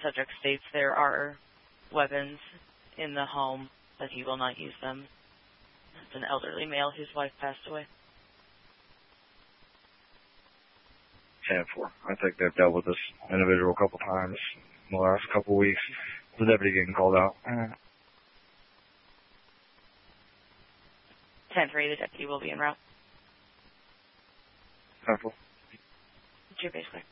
subject states there are weapons in the home, but he will not use them. It's an elderly male whose wife passed away. 10-4. I think they've dealt with this individual a couple times in the last couple weeks. The deputy getting called out. 10-3, the deputy will be en route. 10-4. It's your base clear.